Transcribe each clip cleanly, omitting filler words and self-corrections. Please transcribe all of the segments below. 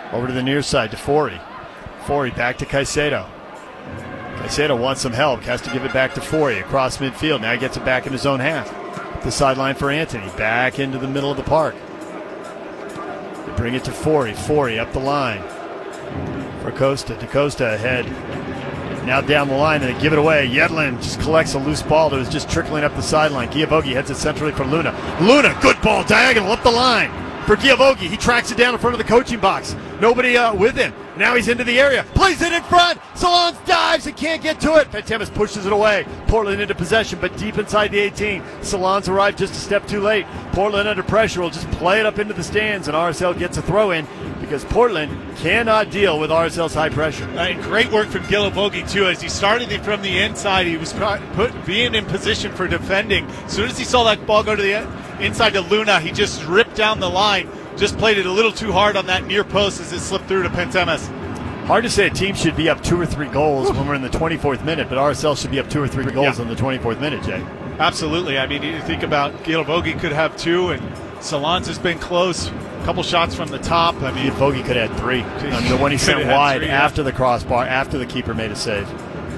Over to the near side to Forey. Forey back to Caicedo. Caicedo wants some help, has to give it back to Forey across midfield. Now he gets it back in his own half. The sideline for Antony, back into the middle of the park. They bring it to Forey. Forey up the line for Costa. DaCosta ahead. Now down the line, and they give it away. Yedlin just collects a loose ball that was just trickling up the sideline. Giavogi heads it centrally for Luna. Luna, good ball, diagonal up the line for Giavogi. He tracks it down in front of the coaching box. Nobody with him. Now he's into the area. Plays it in front. Solans dives and can't get to it. Pantemis pushes it away. Portland into possession, but deep inside the 18. Solans arrived just a step too late. Portland under pressure will just play it up into the stands, and RSL gets a throw in because Portland cannot deal with RSL's high pressure. And great work from Giavogi, too. As he started it from the inside, he was being in position for defending. As soon as he saw that ball go to the inside to Luna, he just ripped down the line. Just played it a little too hard on that near post as it slipped through to Pantemis. Hard to say a team should be up 2 or 3 goals when we're in the 24th minute, but RSL should be up 2 or 3 goals in the 24th minute, Jay. Absolutely. I mean, you think about Giavogi could have 2, and Solans has been close. A couple shots from the top. I mean, Giavogi could have had 3. The one he sent wide after the crossbar, after the keeper made a save.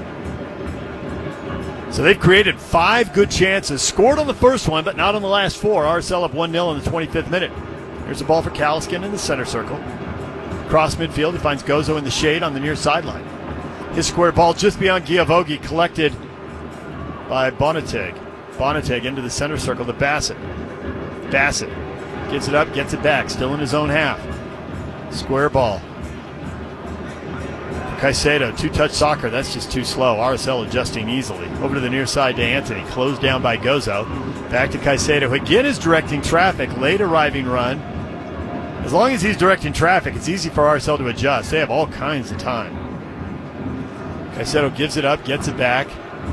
So they've created 5 good chances, scored on the first one, but not on the last 4. RSL up 1-0 in the 25th minute. Here's the ball for Caliskin in the center circle. Cross midfield, he finds Gozo in the shade on the near sideline. His square ball just beyond Giavogi, collected by Bonateg. Bonateg into the center circle to Bassett. Bassett gives it up, gets it back, still in his own half. Square ball. Caicedo, 2-touch soccer, that's just too slow. RSL adjusting easily. Over to the near side to Antony, closed down by Gozo. Back to Caicedo, who again is directing traffic, late arriving run. As long as he's directing traffic, it's easy for RSL to adjust. They have all kinds of time. Caicedo gives it up, gets it back.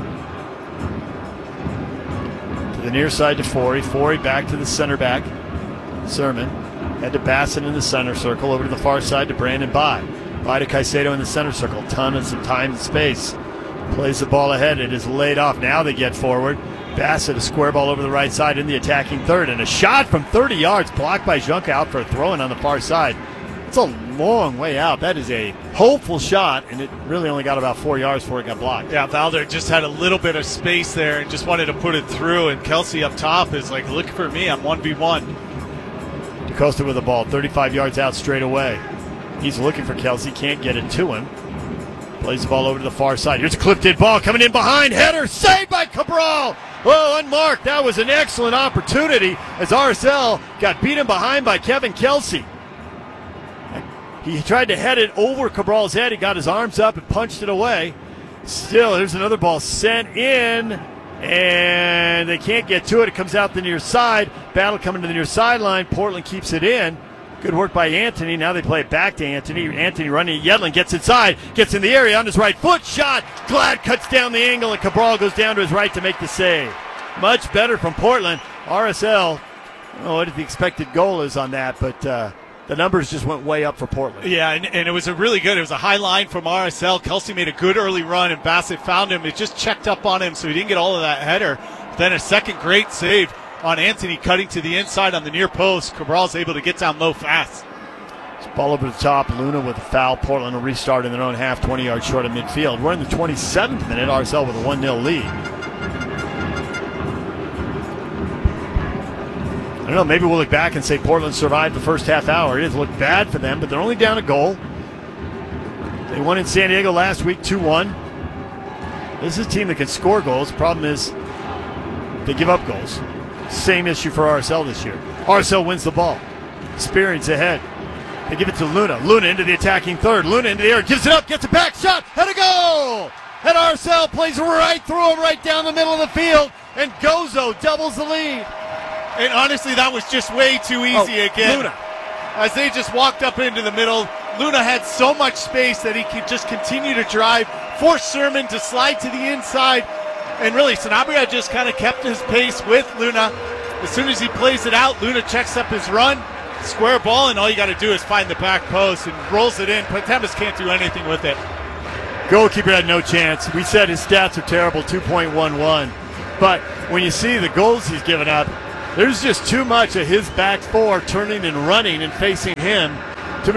To the near side to Forey. Forey back to the center back. Sermon. Head to Bassett in the center circle. Over to the far side to Brandon Bye. Bye to Caicedo in the center circle. Ton of some time and space. Plays the ball ahead. It is laid off. Now they get forward. Bassett, a square ball over the right side in the attacking third. And a shot from 30 yards blocked by Junca out for a throw-in on the far side. It's a long way out. That is a hopeful shot, and it really only got about 4 yards before it got blocked. Yeah, Valder just had a little bit of space there and just wanted to put it through. And Kelsey up top is like, look for me. I'm 1v1. DaCosta with the ball, 35 yards out straight away. He's looking for Kelsey, can't get it to him. Plays the ball over to the far side. Here's a clipped-in ball coming in behind. Header saved by Cabral. Oh, unmarked. That was an excellent opportunity as RSL got beaten behind by Kevin Kelsey. He tried to head it over Cabral's head. He got his arms up and punched it away. Still, there's another ball sent in, and they can't get to it. It comes out the near side. Battle coming to the near sideline. Portland keeps it in. Good work by Antony. Now they play it back to Antony. Antony running. Yedlin gets inside, gets in the area on his right foot. Shot. Glad cuts down the angle, and Cabral goes down to his right to make the save. Much better from Portland. RSL, I don't know what the expected goal is on that, but the numbers just went way up for Portland. Yeah, and it was it was a high line from RSL. Kelsey made a good early run, and Bassett found him. It just checked up on him, so he didn't get all of that header. Then a second great save on Antony, cutting to the inside on the near post. Cabral's able to get down low fast. Ball over the top. Luna with a foul. Portland will restart in their own half, 20 yards short of midfield. We're in the 27th minute. RSL with a 1-0 lead. I don't know, maybe we'll look back and say Portland survived the first half hour. It has looked bad for them, but they're only down a goal. They won in San Diego last week, 2-1. This is a team that can score goals. The problem is they give up goals. Same issue for RSL this year. RSL wins the ball. Experience ahead. They give it to Luna. Luna into the attacking third. Luna into the air. Gives it up. Gets it back. Shot. And a goal! And RSL plays right through him, right down the middle of the field. And Gozo doubles the lead. And honestly, that was just way too easy again. Luna. As they just walked up into the middle, Luna had so much space that he could just continue to drive, force Sermon to slide to the inside. And really, Sanabria just kind of kept his pace with Luna. As soon as he plays it out, Luna checks up his run, square ball, and all you got to do is find the back post and rolls it in. Pantemis can't do anything with it. Goalkeeper had no chance. We said his stats are terrible, 2.11. But when you see the goals he's given up, there's just too much of his back four turning and running and facing him. Too many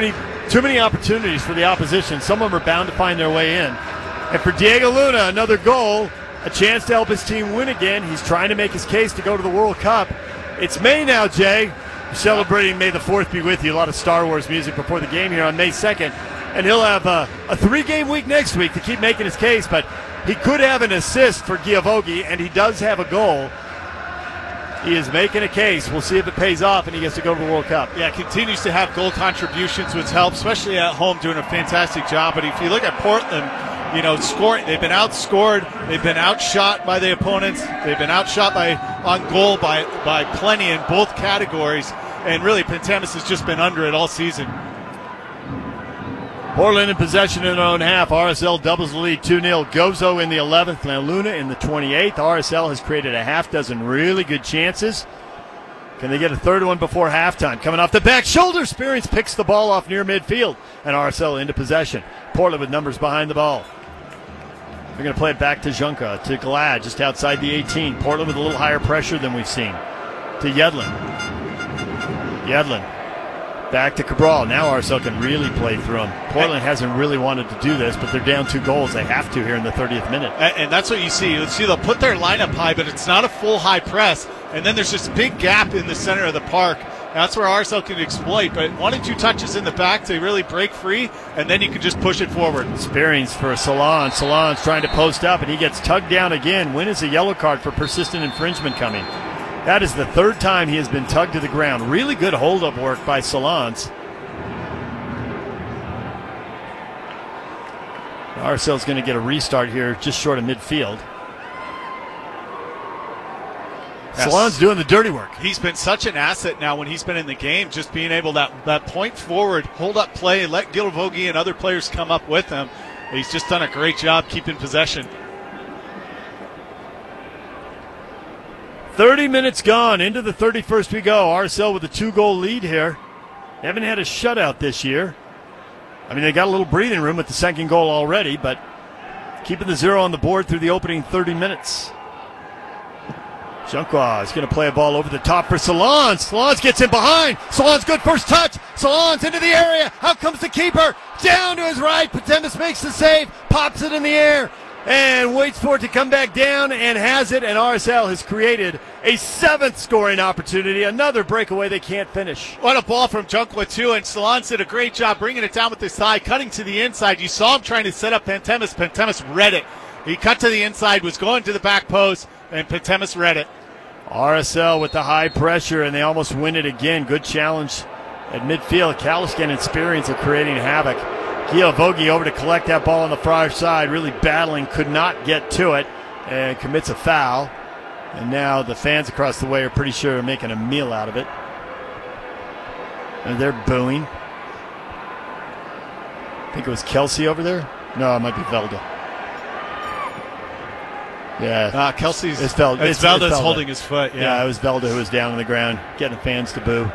Too many opportunities for the opposition. Some of them are bound to find their way in. And for Diego Luna, another goal, a chance to help his team win again. He's trying to make his case to go to the World Cup. It's May now, Jay. Celebrating May the 4th be with you. A lot of Star Wars music before the game here on May 2nd. And he'll have a 3-game week next week to keep making his case. But he could have an assist for Giavogi, and he does have a goal. He is making a case. We'll see if it pays off and he gets to go to the World Cup. Yeah, continues to have goal contributions, which helps, especially at home, doing a fantastic job. But if you look at Portland, scoring, they've been outscored, they've been outshot by the opponents, they've been outshot on goal by plenty in both categories, and really Pantemis has just been under it all season. Portland in possession in their own half. RSL doubles the lead 2-0. Gozo in the 11th, now Luna in the 28th. RSL has created a half dozen really good chances. Can they get a third one before halftime? Coming off the back shoulder, Spearings picks the ball off near midfield, and RSL into possession. Portland with numbers behind the ball. They're going to play it back to Junka, to Glad, just outside the 18. Portland with a little higher pressure than we've seen. To Yedlin. Back to Cabral. Now RSL can really play through him. Portland hasn't really wanted to do this, but they're down 2 goals. They have to here in the 30th minute. And that's what you see. You'll see they'll put their lineup high, but it's not a full high press. And then there's this big gap in the center of the park. That's where RSL can exploit. But 1 or 2 touches in the back to really break free, and then you can just push it forward. Spearings for Salon. Salon's trying to post up, and he gets tugged down again. When is a yellow card for persistent infringement coming? That is the 3rd time he has been tugged to the ground. Really good hold-up work by Salons. RSL's going to get a restart here just short of midfield. Yes. Salon's doing the dirty work. He's been such an asset now when he's been in the game, just being able that point forward, hold up play, let Giavogi and other players come up with him. He's just done a great job keeping possession. 30 minutes gone. Into the 31st we go. RSL with a 2-goal lead here. They haven't had a shutout this year. I mean, they got a little breathing room with the 2nd goal already, but keeping the 0 on the board through the opening 30 minutes. Junqua is going to play a ball over the top for Salons. Salons gets in behind. Salons good first touch. Salons into the area. Out comes the keeper. Down to his right. Pantemis makes the save. Pops it in the air. And waits for it to come back down and has it. And RSL has created a 7th scoring opportunity. Another breakaway they can't finish. What a ball from Junqua, too. And Salons did a great job bringing it down with his thigh, cutting to the inside. You saw him trying to set up Pantemis. Pantemis read it. He cut to the inside, was going to the back post, and Pantemis read it. RSL with the high pressure, and they almost win it again. Good challenge at midfield. Kaliskan and Spearings are creating havoc. Giavogi over to collect that ball on the far side, really battling, could not get to it, and commits a foul. And now the fans across the way are pretty sure making a meal out of it. And they're booing. I think it was Kelsey over there. No, it might be Velda. Yeah. Kelsey's. It's Velda. It's Velda's holding his foot. Yeah, it was Velda who was down on the ground, getting the fans to boo.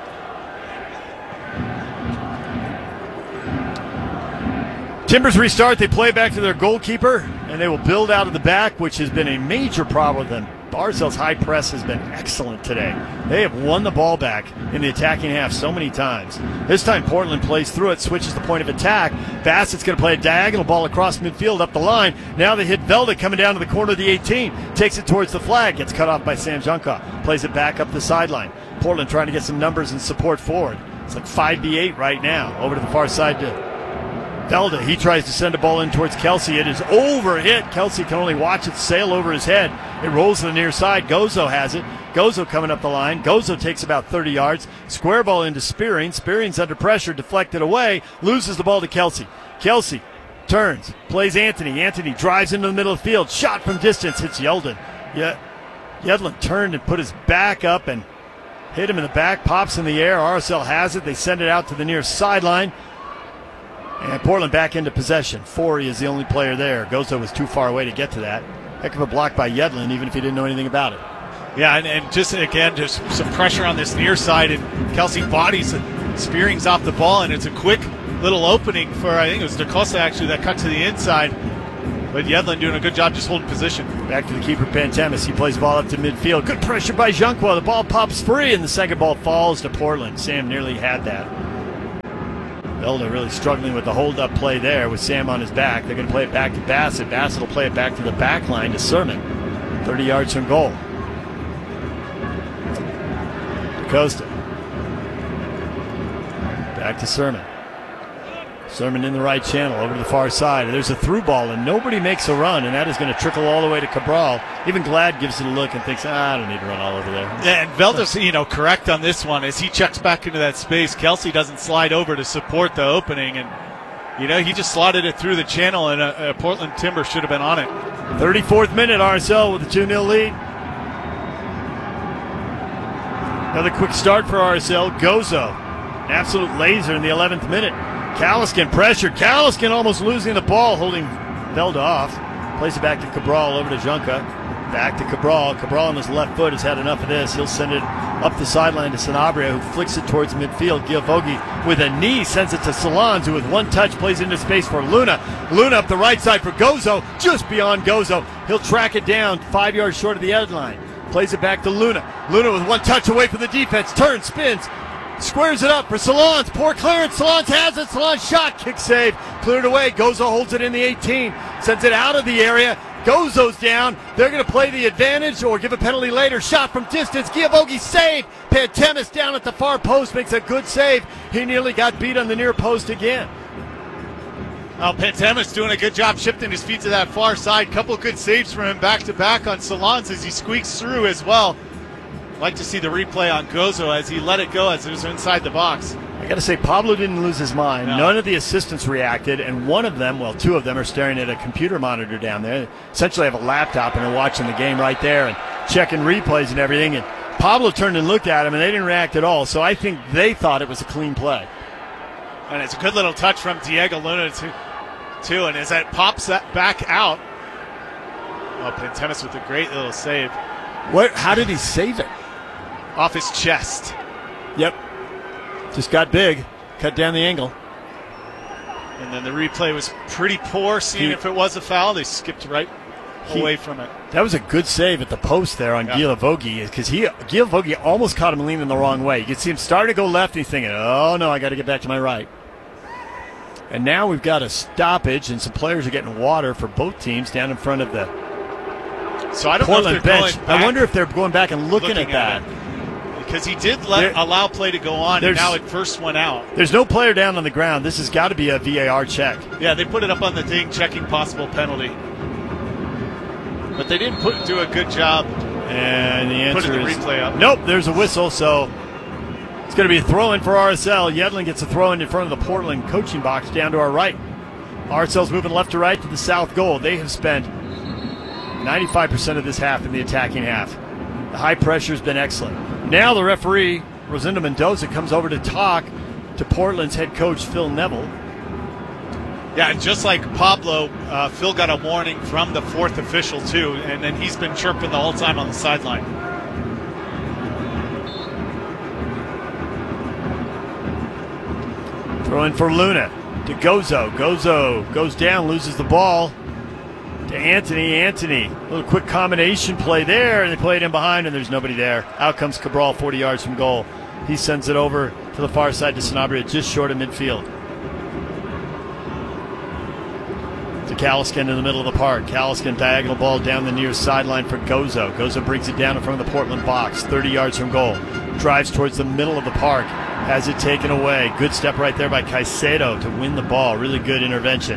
Timbers restart. They play back to their goalkeeper, and they will build out of the back, which has been a major problem with them. RSL's high press has been excellent today. They have won the ball back in the attacking half so many times. This time Portland plays through it, switches the point of attack. Bassett's going to play a diagonal ball across midfield up the line. Now they hit Velda coming down to the corner of the 18. Takes it towards the flag. Gets cut off by Sam Junka. Plays it back up the sideline. Portland trying to get some numbers and support forward. It's like 5v8 right now. Over to the far side to Velda. He tries to send a ball in towards Kelsey. It is overhit. Kelsey can only watch it sail over his head. It rolls to the near side. Gozo has it. Gozo coming up the line. Gozo takes about 30 yards. Square ball into Spearing. Spearing's under pressure, deflected away. Loses the ball to Kelsey. Kelsey turns, plays Anthony. Anthony drives into the middle of the field. Shot from distance, hits Yeldon. Yedlin turned and put his back up and hit him in the back. Pops in the air. RSL has it. They send it out to the near sideline. And Portland back into possession. Forey is the only player there. Gozo was too far away to get to that. Heck of a block by Yedlin, even if he didn't know anything about it. Yeah, and just, again, just some pressure on this near side, and Kelsey bodies Spearings off the ball, and it's a quick little opening for, I think it was DeCosta actually, that cut to the inside. But Yedlin doing a good job just holding position. Back to the keeper, Pantemis. He plays ball up to midfield. Good pressure by Junqua. The ball pops free, and the second ball falls to Portland. Sam nearly had that. Velda really struggling with the hold-up play there with Sam on his back. They're going to play it back to Bassett. Bassett will play it back to the back line to Sermon. 30 yards from goal. DeCosta. Back to Sermon. Sermon in the right channel over to the far side. There's a through ball, and nobody makes a run, and that is going to trickle all the way to Cabral. Even Glad gives it a look and thinks, I don't need to run all over there. Yeah, and Velda's, correct on this one. As he checks back into that space, Kelsey doesn't slide over to support the opening, and, he just slotted it through the channel, and Portland Timber should have been on it. 34th minute, RSL with a 2-0 lead. Another quick start for RSL. Gozo, an absolute laser in the 11th minute. Caliscan pressured. Caliscan almost losing the ball, holding Velda off. Plays it back to Cabral, over to Junca. Back to Cabral. Cabral on his left foot has had enough of this. He'll send it up the sideline to Sanabria, who flicks it towards midfield. Giavogi with a knee sends it to Salons, who with one touch plays into space for Luna. Luna up the right side for Gozo, just beyond Gozo. He'll track it down 5 yards short of the end line. Plays it back to Luna. Luna with one touch away from the defense. Turns, spins. Squares it up for Salons. Poor clearance. Salons has it. Salons shot. Kick save. Cleared away. Gozo holds it in the 18. Sends it out of the area. Gozo's down. They're going to play the advantage or give a penalty later. Shot from distance. Giavogi save. Pantemis down at the far post makes a good save. He nearly got beat on the near post again. Well, Pantemis doing a good job shifting his feet to that far side. Couple good saves from him back to back on Salons as he squeaks through as well. Like to see the replay on Gozo as he let it go as it was inside the box. I got to say, Pablo didn't lose his mind. No. None of the assistants reacted, and one of them, well, two of them are staring at a computer monitor down there. Essentially have a laptop and are watching the game right there and checking replays and everything. And Pablo turned and looked at him, and they didn't react at all. So I think they thought it was a clean play. And it's a good little touch from Diego Luna, too. And as that pops that back out, Pantemis with a great little save. How did he save it? Off his chest. Yep. Just got big. Cut down the angle. And then the replay was pretty poor, seeing if it was a foul. They skipped right away from it. That was a good save at the post there on Giavogi, because Giavogi almost caught him leaning the wrong way. You could see him starting to go left, and he's thinking, oh, no, I got to get back to my right. And now we've got a stoppage, and some players are getting water for both teams down in front of the Portland bench. I wonder if they're going back and looking at that. Because he did allow play to go on, and now it first went out. There's no player down on the ground. This has got to be a VAR check. Yeah, they put it up on the thing, checking possible penalty. But they didn't do a good job. And the answer putting the is replay up. Nope, there's a whistle, so it's going to be a throw-in for RSL. Yedlin gets a throw-in in front of the Portland coaching box down to our right. RSL's moving left to right to the south goal. They have spent 95% of this half in the attacking half. The high pressure has been excellent. Now the referee, Rosendo Mendoza, comes over to talk to Portland's head coach, Phil Neville. Yeah, and just like Pablo, Phil got a warning from the fourth official, too, and then he's been chirping the whole time on the sideline. Throw in for Luna to Gozo. Gozo goes down, loses the ball to Anthony. Anthony, a little quick combination play there, and they play it in behind, and there's nobody there. Out comes Cabral, 40 yards from goal. He sends it over to the far side to Sanabria, just short of midfield. To Caliscan in the middle of the park. Caliscan diagonal ball down the near sideline for Gozo. Gozo brings it down in front of the Portland box, 30 yards from goal. Drives towards the middle of the park. Has it taken away. Good step right there by Caicedo to win the ball. Really good intervention.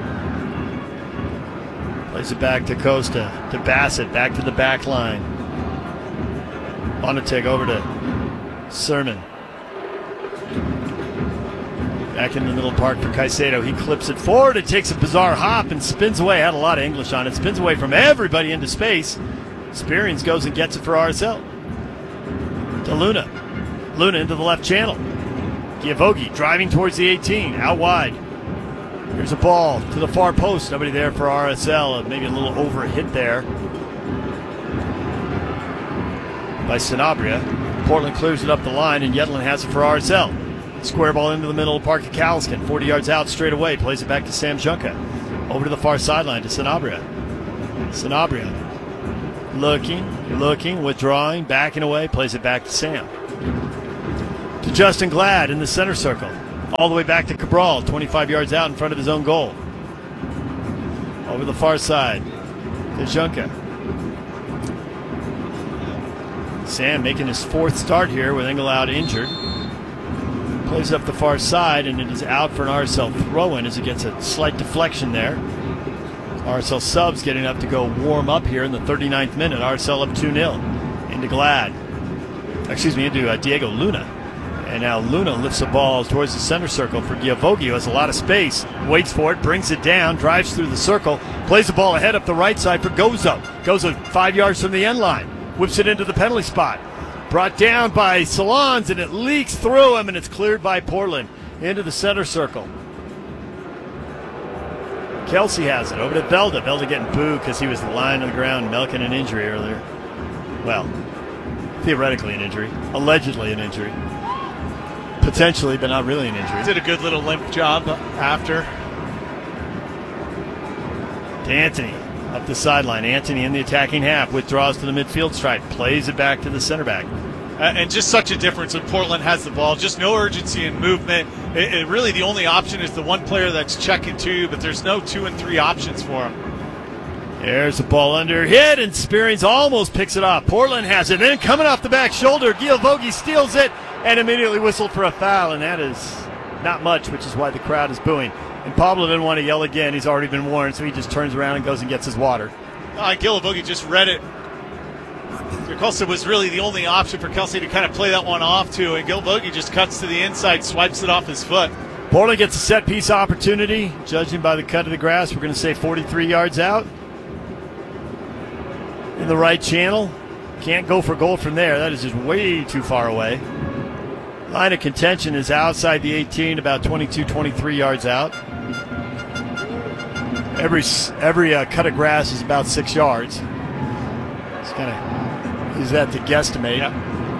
Plays it back to Costa, to Bassett, back to the back line. Bonateg over to Sermon. Back in the middle park for Caicedo. He clips it forward. It takes a bizarre hop and spins away. Had a lot of English on it. Spins away from everybody into space. Spearians goes and gets it for RSL. To Luna. Luna into the left channel. Giavogi driving towards the 18. Out wide. Here's a ball to the far post. Nobody there for RSL. Maybe a little over hit there by Sanabria. Portland clears it up the line, and Yedlin has it for RSL. Square ball into the middle of the park to Caliscan. 40 yards out straight away. Plays it back to Sam Junca. Over to the far sideline to Sanabria. Sanabria looking, withdrawing, backing away. Plays it back to Sam. To Justin Glad in the center circle. all the way back to Cabral, 25 yards out in front of his own goal. Over the far side to Junka. Sam making his fourth start here with Engel out injured. Plays up the far side, and it is out for an RSL throw-in as it gets a slight deflection there. RSL subs getting up to go warm up here in the 39th minute. RSL up 2-0 into Diego Luna. And now Luna lifts the ball towards the center circle for Giavogi, who has a lot of space. Waits for it, brings it down, drives through the circle, plays the ball ahead up the right side for Gozo. Gozo 5 yards from the end line. Whips it into the penalty spot. Brought down by Salons, and it leaks through him, and it's cleared by Portland into the center circle. Kelsey has it over to Velda. Velda getting booed because he was lying on the ground milking an injury earlier. Well, theoretically an injury. Allegedly an injury. Potentially, but not really an injury. Did a good little limp job after. To Anthony. Up the sideline. Anthony in the attacking half. Withdraws to the midfield stripe. Plays it back to the center back. And just such a difference when Portland has the ball. Just no urgency in movement. It really the only option is the one player that's checking to you, but there's no 2 and 3 options for him. There's the ball under hit, and Spearings almost picks it off. Portland has it. Then coming off the back shoulder, Giavogi steals it and immediately whistled for a foul, and that is not much, which is why the crowd is booing. And Pablo didn't want to yell again. He's already been warned, so he just turns around and goes and gets his water. Giavogi just read it. Costa was really the only option for Kelsey to kind of play that one off to, and Giavogi just cuts to the inside, swipes it off his foot. Portland gets a set-piece opportunity. Judging by the cut of the grass, we're going to say 43 yards out. In the right channel. Can't go for goal from there. That is just way too far away. Line of contention is outside the 18, about 22, 23 yards out. Every cut of grass is about 6 yards. It's kind of use that to guesstimate. Yep.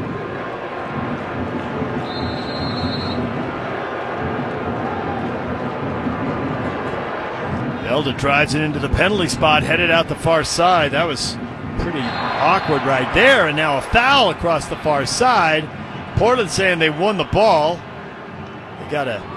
Elda drives it into the penalty spot, headed out the far side. That was pretty awkward right there, and now a foul across the far side. Portland saying they won the ball. They got a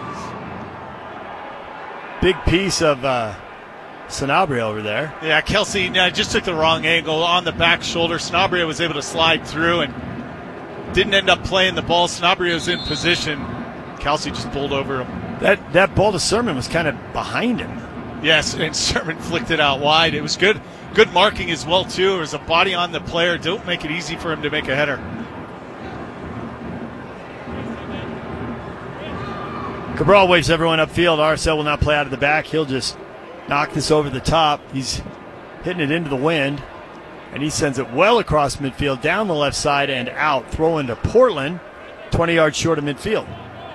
big piece of Sanabria over there. Yeah, Kelsey just took the wrong angle on the back shoulder. Sanabria was able to slide through and didn't end up playing the ball. Sanabria was in position. Kelsey just pulled over him. That ball to Sermon was kind of behind him. Yes, and Sermon flicked it out wide. It was good marking as well, too. There was a body on the player. Don't make it easy for him to make a header. Cabral waves everyone upfield. RSL will not play out of the back. He'll just knock this over the top. He's hitting it into the wind, and he sends it well across midfield, down the left side and out. Throw into Portland, 20 yards short of midfield.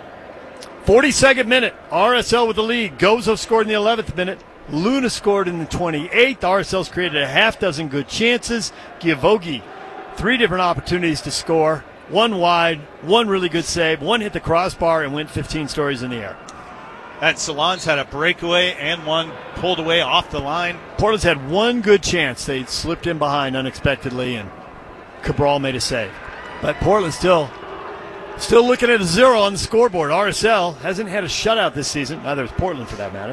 42nd minute, RSL with the lead. Gozo scored in the 11th minute. Luna scored in the 28th. RSL's created a half dozen good chances. Giavogi, 3 different opportunities to score. 1 wide, 1 really good save, 1 hit the crossbar and went 15 stories in the air. And Salons had a breakaway and 1 pulled away off the line. Portland's had 1 good chance. They slipped in behind unexpectedly, and Cabral made a save. But Portland still looking at a 0 on the scoreboard. RSL hasn't had a shutout this season. Neither has Portland, for that matter.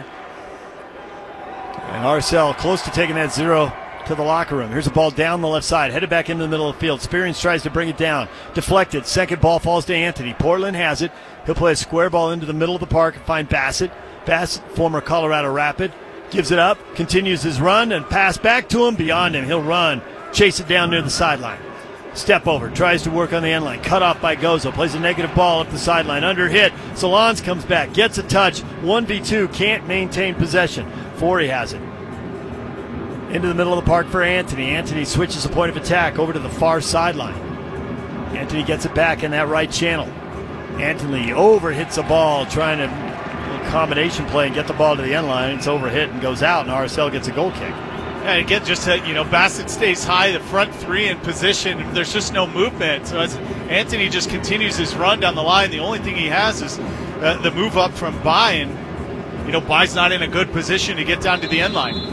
And RSL close to taking that 0 to the locker room. Here's a ball down the left side, headed back into the middle of the field. Spearings tries to bring it down. Deflected. Second ball falls to Anthony. Portland has it. He'll play a square ball into the middle of the park and find Bassett. Bassett, former Colorado Rapid, gives it up, continues his run, and pass back to him. Beyond him, he'll run, chase it down near the sideline. Step over, tries to work on the end line. Cut off by Gozo. Plays a negative ball up the sideline. Under hit. Salons comes back, gets a touch. 1v2, can't maintain possession. Forey has it. Into the middle of the park for Anthony. Anthony switches the point of attack over to the far sideline. Anthony gets it back in that right channel. Anthony overhits the ball, trying to combination play and get the ball to the end line. It's overhit and goes out, and RSL gets a goal kick. And again, just Bassett stays high, the front 3 in position. There's just no movement. So as Anthony just continues his run down the line, the only thing he has is the move up from Bai, and Bai's not in a good position to get down to the end line.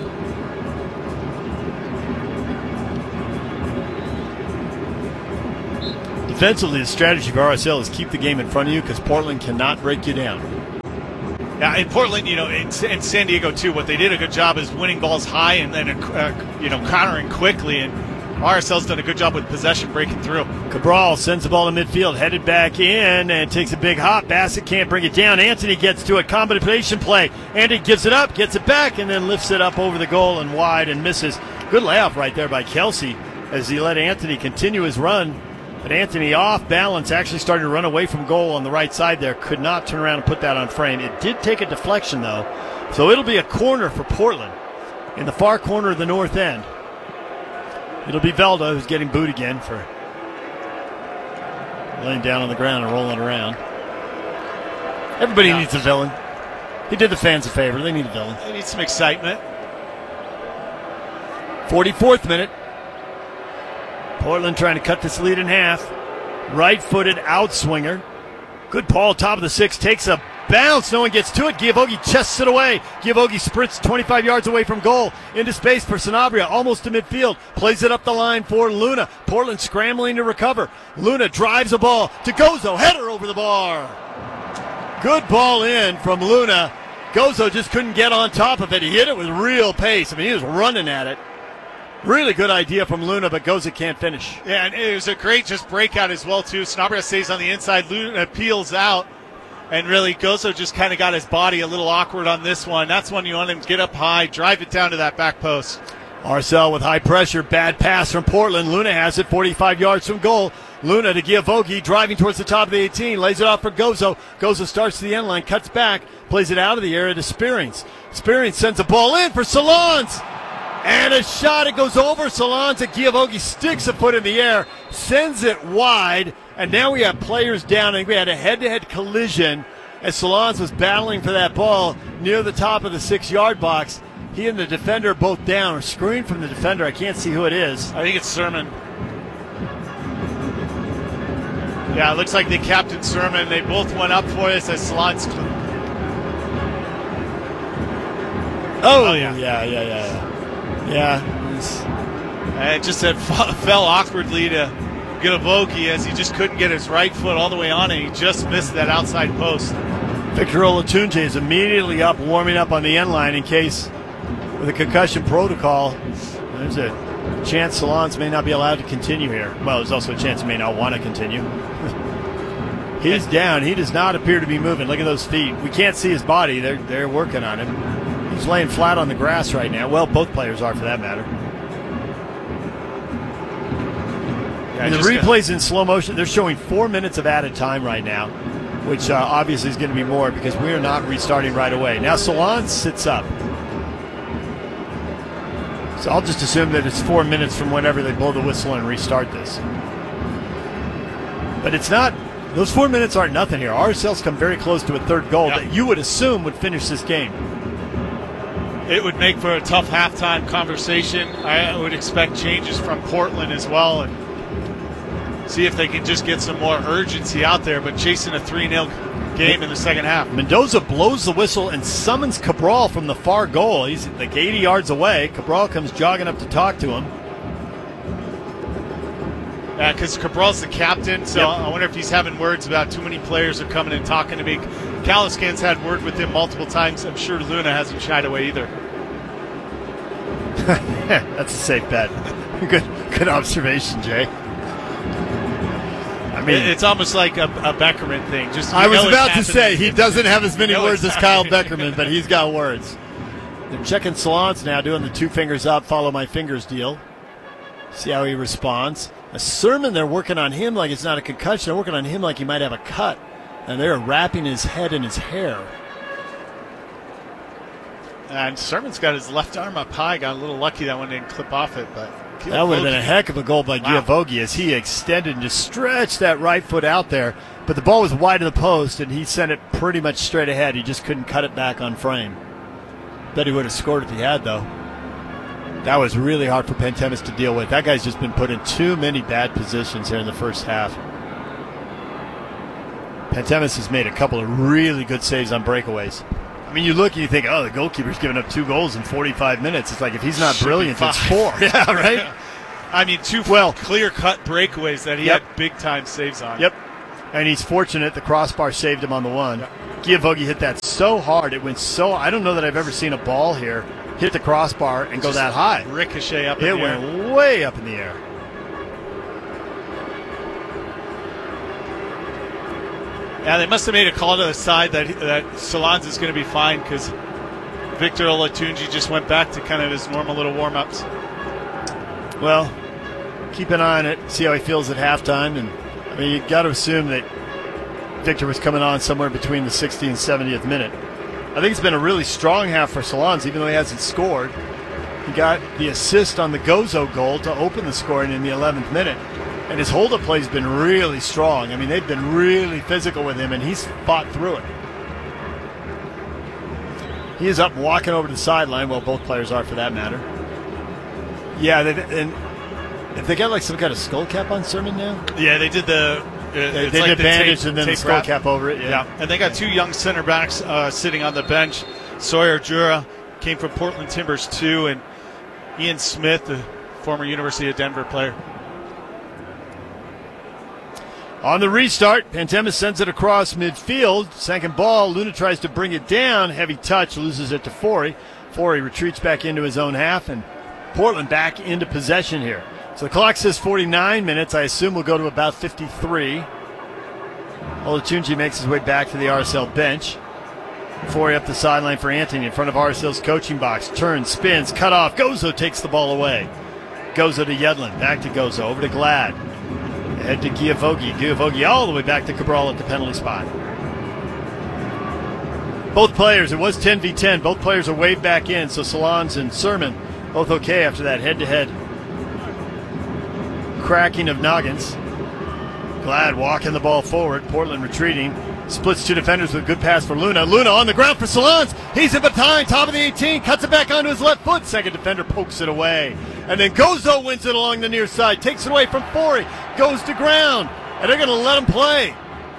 Defensively, the strategy for RSL is keep the game in front of you because Portland cannot break you down. Yeah, in Portland, and San Diego too, what they did a good job is winning balls high and then, countering quickly. And RSL's done a good job with possession breaking through. Cabral sends the ball to midfield, headed back in, and takes a big hop. Bassett can't bring it down. Anthony gets to it. Combination play. Andy gives it up, gets it back, and then lifts it up over the goal and wide and misses. Good layoff right there by Kelsey as he let Anthony continue his run. But Anthony, off balance, actually starting to run away from goal on the right side there. Could not turn around and put that on frame. It did take a deflection, though. So it'll be a corner for Portland in the far corner of the north end. It'll be Velda who's getting booed again for laying down on the ground and rolling around. Everybody needs a villain. He did the fans a favor. They need a villain. They need some excitement. 44th minute. Portland trying to cut this lead in half. Right-footed outswinger. Good ball, top of the six. Takes a bounce. No one gets to it. Giavogi chests it away. Giavogi sprints 25 yards away from goal. Into space for Sanabria. Almost to midfield. Plays it up the line for Luna. Portland scrambling to recover. Luna drives a ball to Gozo. Header over the bar. Good ball in from Luna. Gozo just couldn't get on top of it. He hit it with real pace. I mean, he was running at it. Really good idea from Luna, but Goza can't finish. Yeah, and it was a great just breakout as well, too. Sanabria stays on the inside. Luna peels out. And really, Gozo just kind of got his body a little awkward on this one. That's when you want him to get up high, drive it down to that back post. Arcel with high pressure. Bad pass from Portland. Luna has it 45 yards from goal. Luna to Giavogi, driving towards the top of the 18. Lays it off for Gozo. Gozo starts to the end line, cuts back, plays it out of the area to Spearings. Spearings sends a ball in for Salons. And a shot, it goes over Salons, and Giavogi sticks a foot in the air, sends it wide, and now we have players down. I think we had a head-to-head collision as Salons was battling for that ball near the top of the 6-yard box. He and the defender both down, or screened from the defender. I can't see who it is. I think it's Sermon. Yeah, it looks like they captained Sermon. They both went up for this as Salons. Oh, yeah. Yeah. It just fell awkwardly to Giavogi as he just couldn't get his right foot all the way on, and he just missed that outside post. Victor Olatunji is immediately up, warming up on the end line in case, with a concussion protocol, there's a chance Salons may not be allowed to continue here. Well, there's also a chance he may not want to continue. He's down. He does not appear to be moving. Look at those feet. We can't see his body. They're working on him. He's laying flat on the grass right now. Well, both players are, for that matter. Yeah, and the replay's in slow motion. They're showing 4 minutes of added time right now, which obviously is going to be more because we are not restarting right away. Now Salons sits up. So I'll just assume that it's 4 minutes from whenever they blow the whistle and restart this. But it's not. Those 4 minutes aren't nothing here. RSL's come very close to a third goal that you would assume would finish this game. It would make for a tough halftime conversation. I would expect changes from Portland as well and see if they can just get some more urgency out there, but chasing a 3-0 game in the second half. Mendoza blows the whistle and summons Cabral from the far goal. He's like 80 yards away. Cabral comes jogging up to talk to him. Yeah, because Cabral's the captain, so I wonder if he's having words about too many players are coming and talking to me. Caliscan's had word with him multiple times. I'm sure Luna hasn't shied away either. That's a safe bet. Good observation, Jay. I mean, it's almost like a Beckerman thing. Just I was about to say he doesn't have as many words as Kyle Beckerman, but he's got words. They're checking Salons now, doing the 2 fingers up, follow my fingers deal. See how he responds. A Sermon, they're working on him like it's not a concussion. They're working on him like he might have a cut. And they're wrapping his head in his hair. And Sermon's got his left arm up high. Got a little lucky that one didn't clip off it. But that would have been a heck of a goal by Giavogi as he extended and just stretched that right foot out there. But the ball was wide of the post, and he sent it pretty much straight ahead. He just couldn't cut it back on frame. Bet he would have scored if he had, though. That was really hard for Pantemis to deal with. That guy's just been put in too many bad positions here in the first half. Pantemis has made a couple of really good saves on breakaways. I mean, you look and you think, oh, the goalkeeper's given up 2 goals in 45 minutes. It's like if he's not brilliant, it's 4. Yeah, right? I mean, 2 clear-cut breakaways that he had big-time saves on. Yep. And he's fortunate the crossbar saved him on the one. Giavogi hit that so hard. It went so – I don't know that I've ever seen a ball here hit the crossbar and go that high. Ricochet up in the air. It went way up in the air. Yeah, they must have made a call to the side that Solans is going to be fine because Victor Olatunji just went back to kind of his normal little warm-ups. Well, keep an eye on it, see how he feels at halftime. And I mean, you got to assume that Victor was coming on somewhere between the 60th and 70th minute. I think it's been a really strong half for Solans, even though he hasn't scored. He got the assist on the Gozo goal to open the scoring in the 11th minute. And his hold-up play has been really strong. I mean, they've been really physical with him, and he's fought through it. He is up walking over to the sideline. Well, both players are for that matter. Yeah, and if they got like some kind of skull cap on Sermon now? Yeah, they did the... They did the bandage and then the skull cap over it. Yeah, and they got two young center backs sitting on the bench. Sawyer Jura came from Portland Timbers too, and Ian Smith, the former University of Denver player. On the restart, Pantemis sends it across midfield. Second ball, Luna tries to bring it down. Heavy touch, loses it to Forey. Forey retreats back into his own half, and Portland back into possession here. So the clock says 49 minutes. I assume we'll go to about 53. Olatunji makes his way back to the RSL bench. Forey up the sideline for Anthony in front of RSL's coaching box. Turns, spins, cut off. Gozo takes the ball away. Gozo to Yedlin. Back to Gozo. Over to Glad. Head to Giavogi. Giavogi all the way back to Cabral at the penalty spot. Both players, it was 10v10. Both players are waved back in, so Solans and Sermon both okay after that head-to-head cracking of noggins. Glad walking the ball forward. Portland retreating. Splits two defenders with a good pass for Luna. Luna on the ground for Solans. He's in behind, top of the 18. Cuts it back onto his left foot. Second defender pokes it away. And then Gozo wins it along the near side. Takes it away from Forey. Goes to ground. And they're going to let him play.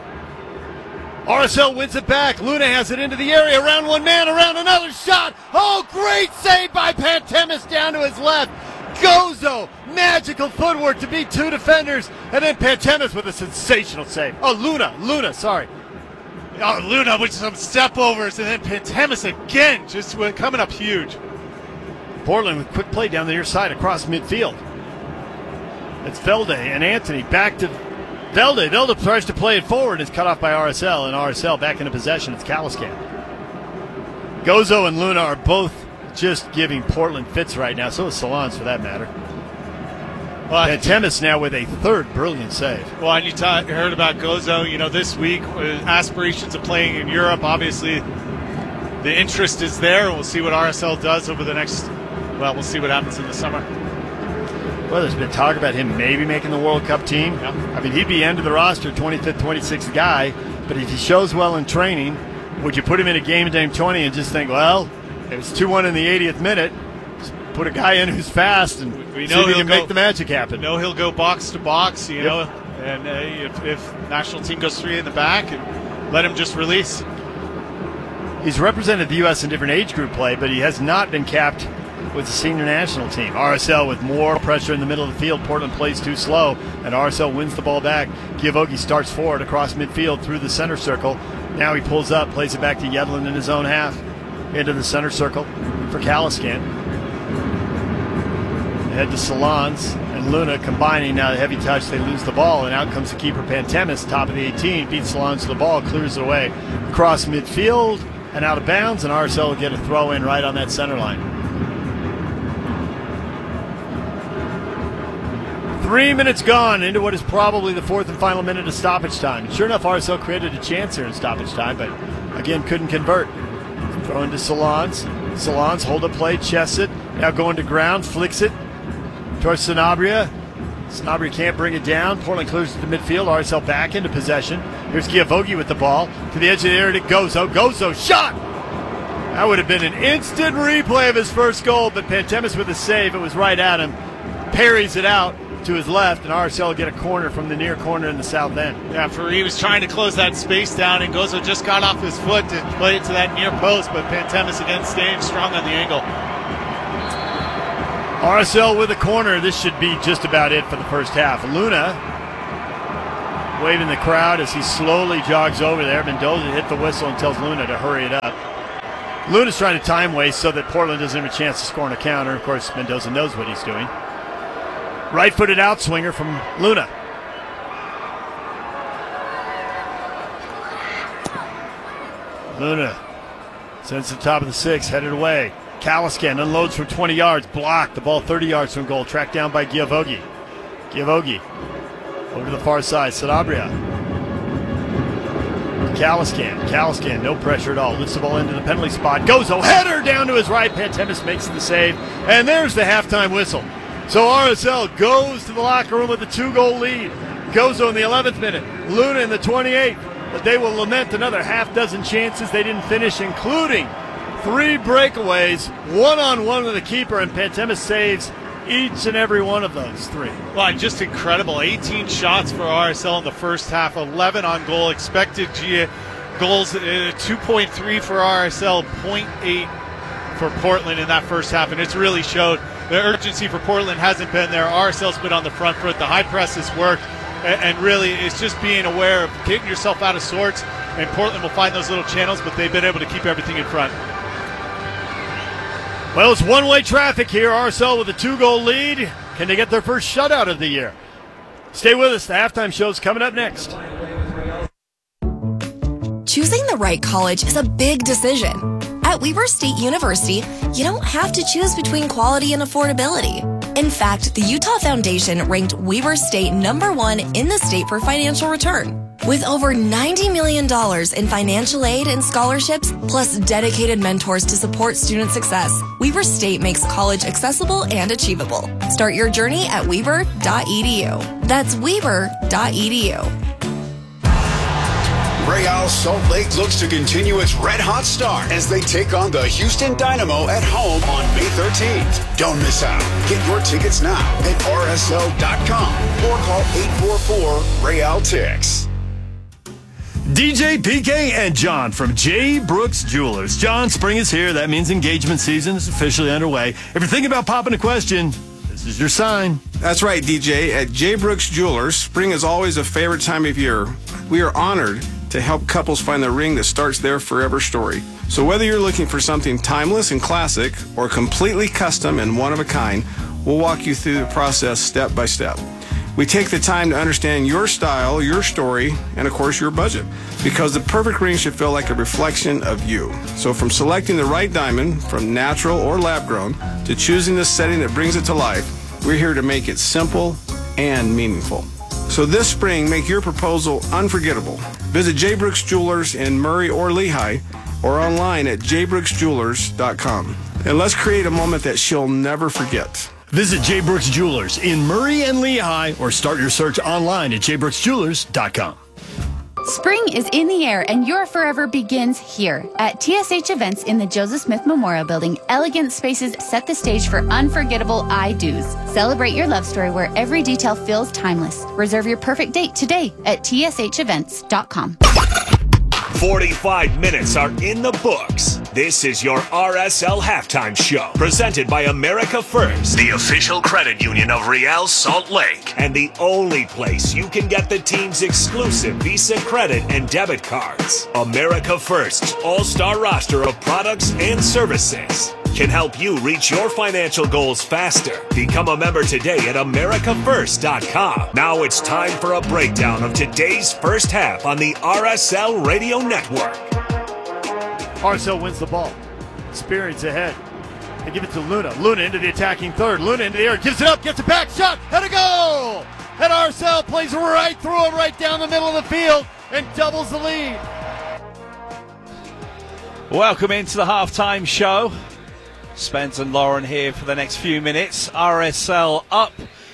RSL wins it back. Luna has it into the area. Around one man. Around another shot. Oh, great save by Pantemis down to his left. Gozo, magical footwork to beat two defenders. And then Pantemis with a sensational save. Oh, Luna, sorry. Oh, Luna with some step overs, and then Pantemis again, just coming up huge. Portland with quick play down the near side across midfield. It's Velde and Anthony back to Velde. Velde tries to play it forward. It's cut off by RSL, and RSL back into possession. It's Caliscan. Gozo and Luna are both just giving Portland fits right now. So is Solans, for that matter. Well, Pantemis now with a third brilliant save. Well, and you heard about Gozo, this week, aspirations of playing in Europe. Obviously, the interest is there. We'll see what RSL does over the next, we'll see what happens in the summer. Well, there's been talk about him maybe making the World Cup team. Yeah. I mean, he'd be end of the roster, 25th, 26th guy. But if he shows well in training, would you put him in a game of Dame 20 and just think, well, it was 2-1 in the 80th minute. Just put a guy in who's fast and we see know if he can make the magic happen. We know he'll go box to box, know, and if national team goes three in the back, and let him just release. He's represented the U.S. in different age group play, but he has not been capped with the senior national team. RSL with more pressure in the middle of the field. Portland plays too slow, and RSL wins the ball back. Giavogi starts forward across midfield through the center circle. Now he pulls up, plays it back to Yedlin in his own half. Into the center circle for Caliscan. Head to Solans and Luna combining now the heavy touch. They lose the ball, and out comes the keeper Pantemis, top of the 18, beats Solans to the ball, clears it away. Across midfield and out of bounds, and RSL will get a throw in right on that center line. 3 minutes gone into what is probably the fourth and final minute of stoppage time. Sure enough, RSL created a chance here in stoppage time, but again couldn't convert. Throw into Solans. Solans, hold up play, chests it. Now going to ground, flicks it towards Sanabria. Sanabria can't bring it down. Portland clears it to midfield. RSL back into possession. Here's Giavogi with the ball. To the edge of the area to Gozo. Gozo, shot! That would have been an instant replay of his first goal, but Pantemis with a save. It was right at him. Parries it out to his left, and RSL will get a corner from the near corner in the south end. Yeah, he was trying to close that space down, and Gozo just got off his foot to play it to that near post, but Pantemis again staying strong on the angle. RSL with a corner. This should be just about it for the first half. Luna waving the crowd as he slowly jogs over there. Mendoza hit the whistle and tells Luna to hurry it up. Luna's trying to time waste so that Portland doesn't have a chance to score on a counter. Of course, Mendoza knows what he's doing. Right-footed outswinger from Luna. Luna sends to the top of the 6, headed away. Caliscan unloads from 20 yards, blocked. The ball 30 yards from goal, tracked down by Giavogi. Giavogi over to the far side, Sanabria. Caliscan, no pressure at all. Lifts the ball into the penalty spot. Gozo, header down to his right. Pantemis makes the save. And there's the halftime whistle. So RSL goes to the locker room with a 2-goal lead. Gozo in the 11th minute. Luna in the 28th. But they will lament another half dozen chances they didn't finish, including 3 breakaways, one-on-one with the keeper, and Pantemis saves each and every one of those 3. Well, just incredible. 18 shots for RSL in the first half, 11 on goal. Expected goals, 2.3 for RSL, 0.8 for Portland in that first half, and it's really showed. The urgency for Portland hasn't been there. RSL's been on the front foot. The high press has worked, and really it's just being aware of getting yourself out of sorts, and Portland will find those little channels, but they've been able to keep everything in front. Well, it's one-way traffic here. RSL with a 2-goal lead. Can they get their first shutout of the year? Stay with us. The halftime show's coming up next. Choosing the right college is a big decision. At Weber State University, you don't have to choose between quality and affordability. In fact, the Utah Foundation ranked Weber State #1 in the state for financial return. With over $90 million in financial aid and scholarships, plus dedicated mentors to support student success, Weber State makes college accessible and achievable. Start your journey at weber.edu. That's weber.edu. Real Salt Lake looks to continue its red-hot start as they take on the Houston Dynamo at home on May 13th. Don't miss out. Get your tickets now at rsl.com or call 844-REAL-TIX. DJ, PK, and John from J. Brooks Jewelers. John, spring is here. That means engagement season is officially underway. If you're thinking about popping a question, this is your sign. That's right, DJ. At J. Brooks Jewelers, spring is always a favorite time of year. We are honored to help couples find the ring that starts their forever story. So whether you're looking for something timeless and classic or completely custom and one of a kind, we'll walk you through the process step by step. We take the time to understand your style, your story, and of course your budget, because the perfect ring should feel like a reflection of you. So from selecting the right diamond, from natural or lab grown, to choosing the setting that brings it to life, we're here to make it simple and meaningful. So this spring, make your proposal unforgettable. Visit J. Brooks Jewelers in Murray or Lehigh, or online at jbrooksjewelers.com. And let's create a moment that she'll never forget. Visit J. Brooks Jewelers in Murray and Lehigh, or start your search online at jbrooksjewelers.com. Spring is in the air and your forever begins here. At TSH Events in the Joseph Smith Memorial Building, elegant spaces set the stage for unforgettable I-dos. Celebrate your love story where every detail feels timeless. Reserve your perfect date today at tshevents.com. 45 minutes are in the books. This is your RSL Halftime Show, presented by America First, the official credit union of Real Salt Lake, and the only place you can get the team's exclusive Visa credit and debit cards. America First's all-star roster of products and services can help you reach your financial goals faster. Become a member today at americafirst.com. Now it's time for a breakdown of today's first half on the RSL Radio Network. RSL wins the ball. Spirits ahead. They give it to Luna. Luna into the attacking third. Luna into the air. Gives it up. Gets it back. Shot. And a goal! And RSL plays right through him, right down the middle of the field, and doubles the lead. Welcome into the halftime show. Spence and Lauren here for the next few minutes. RSL up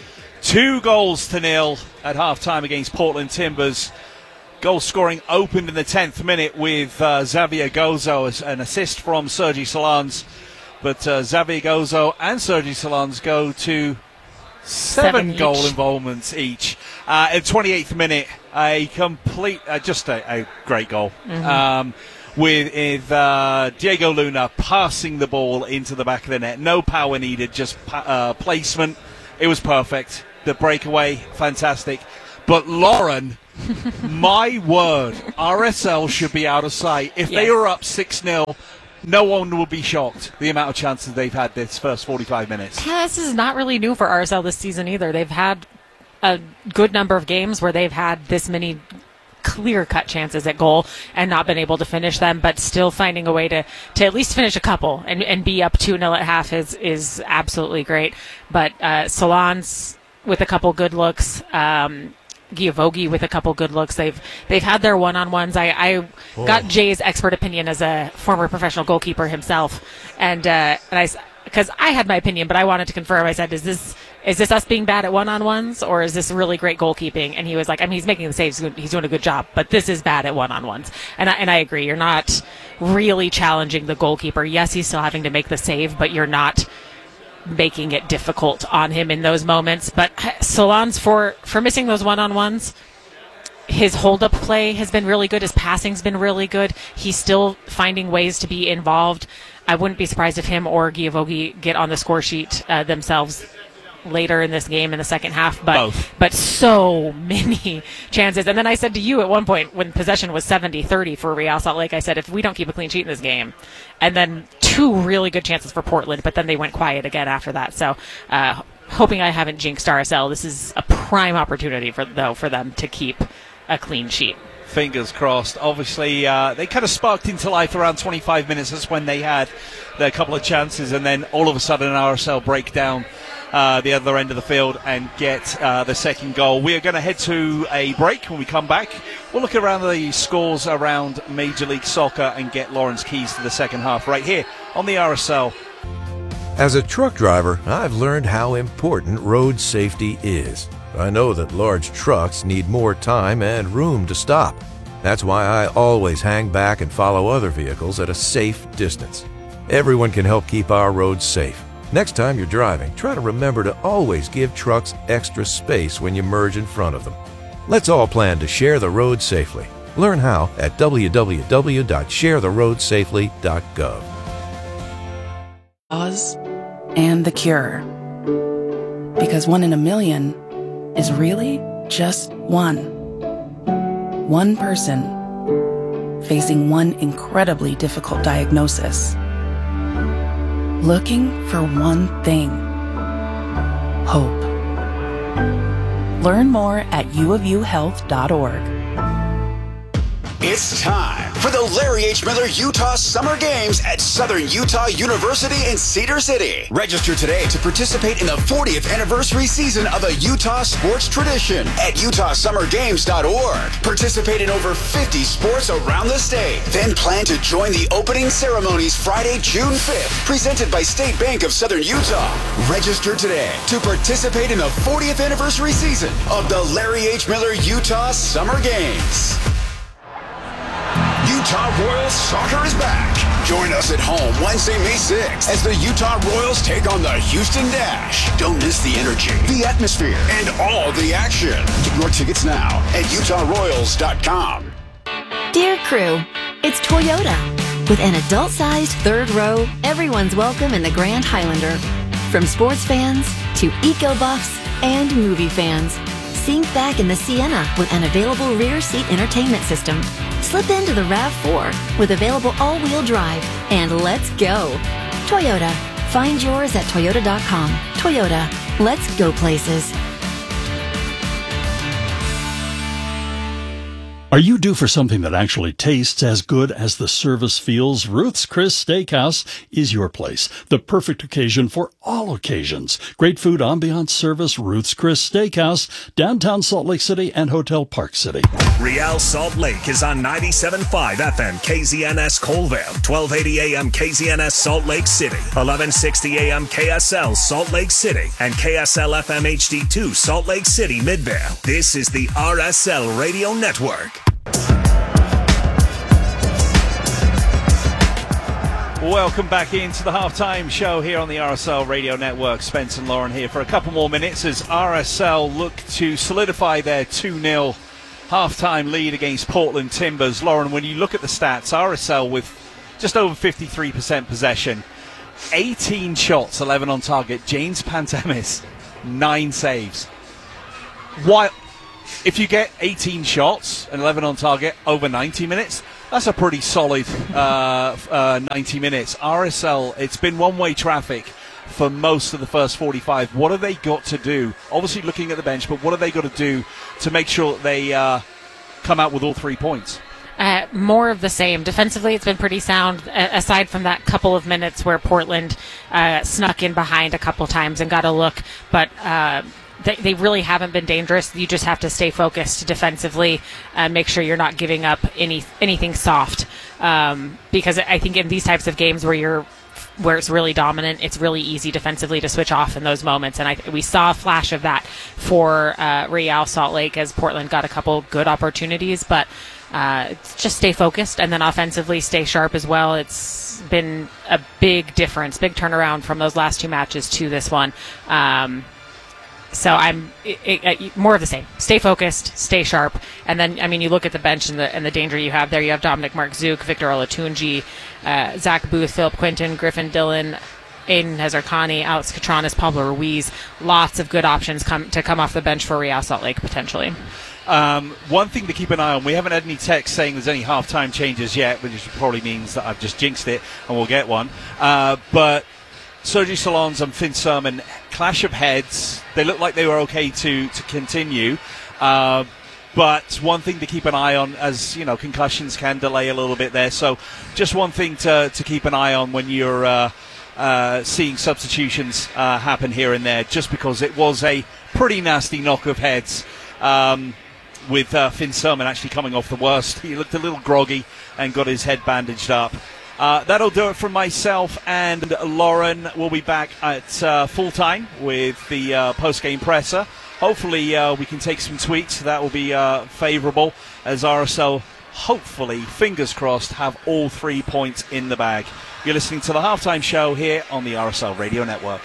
2-0 at halftime against Portland Timbers. Goal scoring opened in the 10th minute with Xavier Gozo as an assist from Sergi Solans. But Xavier Gozo and Sergi Solans go to 7 goal involvements each. At 28th minute, a complete, just a great goal. Mm-hmm. With Diego Luna passing the ball into the back of the net. No power needed, just placement. It was perfect. The breakaway, fantastic. But Lauren, My word, RSL should be out of sight. If they were up 6-0, no one will be shocked the amount of chances they've had this first 45 minutes. This is not really new for RSL this season either. They've had a good number of games where they've had this many clear-cut chances at goal and not been able to finish them, but still finding a way to at least finish a couple and be up 2-0 at half is absolutely great. But Solans with a couple good looks, Giavogi with a couple good looks. They've had their one-on-ones. I got Jay's expert opinion as a former professional goalkeeper himself, and because I had my opinion, but I wanted to confirm. I said, Is this us being bad at one-on-ones, or is this really great goalkeeping? And he was like, I mean, he's making the saves. He's doing a good job, but this is bad at one-on-ones. And I agree. You're not really challenging the goalkeeper. Yes, he's still having to make the save, but you're not making it difficult on him in those moments. But Solans, for missing those one-on-ones, his hold-up play has been really good. His passing's been really good. He's still finding ways to be involved. I wouldn't be surprised if him or Giavogi get on the score sheet themselves later in this game in the second half, but so many chances. And then I said to you at one point when possession was 70-30 for Real Salt Lake, I said, if we don't keep a clean sheet in this game, and then 2 really good chances for Portland, but then they went quiet again after that. So hoping I haven't jinxed RSL. This is a prime opportunity for them to keep a clean sheet. Fingers crossed. Obviously, they kind of sparked into life around 25 minutes. That's when they had their couple of chances, and then all of a sudden RSL break down the other end of the field and get the second goal. We are going to head to a break. When we come back, we'll look around the scores around Major League Soccer and get Lawrence keys to the second half right here on the RSL. As a truck driver, I've learned how important road safety is. I know that large trucks need more time and room to stop. That's why I always hang back and follow other vehicles at a safe distance. Everyone can help keep our roads safe. Next time you're driving, try to remember to always give trucks extra space when you merge in front of them. Let's all plan to share the road safely. Learn how at www.sharetheroadsafely.gov. Oz and the cure. Because 1 in a million is really just one. One person facing one incredibly difficult diagnosis. Looking for one thing. Hope. Learn more at uofuhealth.org. It's time for the Larry H. Miller Utah Summer Games at Southern Utah University in Cedar City. Register today to participate in the 40th anniversary season of a Utah sports tradition at utahsummergames.org. Participate in over 50 sports around the state. Then plan to join the opening ceremonies Friday, June 5th, presented by State Bank of Southern Utah. Register today to participate in the 40th anniversary season of the Larry H. Miller Utah Summer Games. Utah Royals soccer is back. Join us at home Wednesday, May 6th as the Utah Royals take on the Houston Dash. Don't miss the energy, the atmosphere, and all the action. Get your tickets now at utahroyals.com. Dear crew, it's Toyota. With an adult-sized third row, everyone's welcome in the Grand Highlander. From sports fans to eco-buffs and movie fans. Sink back in the Sienna with an available rear seat entertainment system. Slip into the RAV4 with available all-wheel drive, and let's go. Toyota. Find yours at toyota.com. Toyota. Let's go places. Are you due for something that actually tastes as good as the service feels? Ruth's Chris Steakhouse is your place. The perfect occasion for all occasions. Great food, ambiance, service. Ruth's Chris Steakhouse, downtown Salt Lake City and Hotel Park City. Real Salt Lake is on 97.5 FM KZNS Colville, 1280 AM KZNS Salt Lake City, 1160 AM KSL Salt Lake City, and KSL FM HD2 Salt Lake City Midvale. This is the RSL Radio Network. Welcome back into the halftime show here on the RSL Radio Network. Spence and Lauren here for a couple more minutes as RSL look to solidify their 2-0 halftime lead against Portland Timbers. Lauren, when you look at the stats, RSL with just over 53% possession, 18 shots, 11 on target. James Pantemis, 9 saves. Why? if you get 18 shots and 11 on target over 90 minutes, that's a pretty solid 90 minutes. RSL, it's been one-way traffic for most of the first 45. What have they got to do? Obviously looking at the bench, but what have they got to do to make sure that they come out with all 3 points? More of the same. Defensively, it's been pretty sound, aside from that couple of minutes where Portland snuck in behind a couple times and got a look. But they really haven't been dangerous. You just have to stay focused defensively and make sure you're not giving up anything soft. Because I think in these types of games where it's really dominant, it's really easy defensively to switch off in those moments. And we saw a flash of that for Real Salt Lake as Portland got a couple good opportunities. But just stay focused, and then offensively stay sharp as well. It's been a big difference, big turnaround from those last 2 matches to this one. So I'm more of the same. Stay focused, stay sharp, and then you look at the bench and the danger you have there. You have Dominic Mark-Zook, Victor Olatunji, Zach Booth, Philip Quinton, Griffin Dillon, Aiden Hazarkani, Alex Catranas, Pablo Ruiz. Lots of good options to come off the bench for Real Salt Lake potentially. One thing to keep an eye on, we haven't had any text saying there's any halftime changes yet, which probably means that I've just jinxed it and we'll get one. But Sergi Solans and Finn Sermon, clash of heads. They look like they were okay to continue. But one thing to keep an eye on, as you know, concussions can delay a little bit there. So just one thing to keep an eye on when you're seeing substitutions happen here and there, just because it was a pretty nasty knock of heads. With Finn Sermon actually coming off the worst. He looked a little groggy and got his head bandaged up. That'll do it from myself and Lauren. We'll be back at full time with the post-game presser. Hopefully we can take some tweets. That will be favourable as RSL, hopefully, fingers crossed, have all 3 points in the bag. You're listening to the Halftime Show here on the RSL Radio Network.